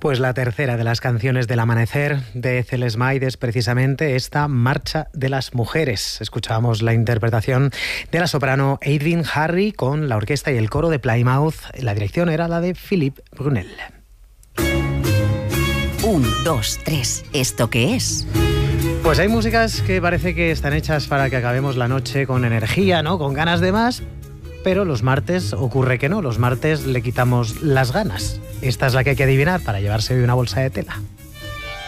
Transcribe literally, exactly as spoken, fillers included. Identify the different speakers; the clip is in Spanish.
Speaker 1: Pues la tercera de las canciones del amanecer de Ethel Smythe es precisamente esta Marcha de las Mujeres. Escuchábamos la interpretación de la soprano Adrienne Harry con la orquesta y el coro de Plymouth. La dirección era la de Philippe Brunel.
Speaker 2: Un, dos, tres. ¿Esto qué es?
Speaker 1: Pues hay músicas que parece que están hechas para que acabemos la noche con energía, ¿no? Con ganas de más. Pero los martes ocurre que no, los martes le quitamos las ganas. Esta es la que hay que adivinar para llevarse hoy una bolsa de tela.